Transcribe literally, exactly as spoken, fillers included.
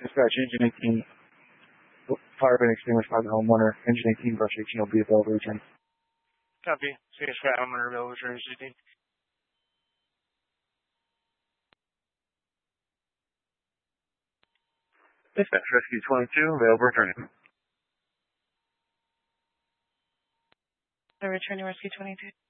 Dispatch, engine eighteen. Fire been extinguished by the homeowner. Engine eighteen, brush eighteen will be available to return. Copy. Stage five, homeowner available to return. Dispatch, Rescue twenty-two, available returning. The returning Rescue twenty-two.